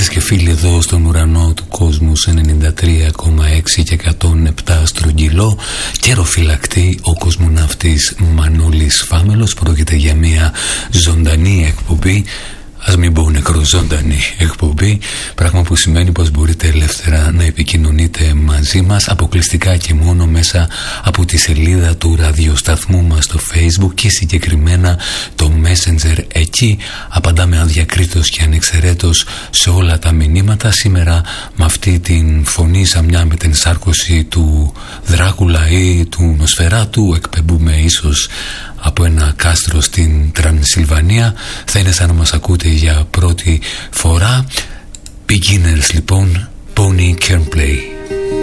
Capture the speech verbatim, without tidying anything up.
Φίλες και φίλοι, εδώ στον ουρανό του κόσμου σε ενενήντα τρία κόμμα έξι και εκατόν επτά στρογγυλό καιροφυλακτή ο κοσμοναύτης Μανώλης Φάμελος. Πρόκειται για μια ζωντανή εκπομπή, ας μην πω νεκροζώντανη εκπομπή, πράγμα που σημαίνει πως μπορείτε ελεύθερα να επικοινωνείτε μαζί μας αποκλειστικά και μόνο μέσα από τη σελίδα του ραδιοσταθμού μας στο Facebook και συγκεκριμένα το Messenger. Εκεί απαντάμε αδιακρίτως και ανεξαιρέτως σε όλα τα μηνύματα. Σήμερα με αυτή την φωνή σαν μια μετενσάρκωση του Δράκουλα ή του Νοσφαιράτου εκπέμπουμε ίσως από ένα κάστρο στην Τρανσιλβανία. Θα είναι σαν να μας ακούτε για πρώτη φορά. Beginners λοιπόν, Pony Kernplay.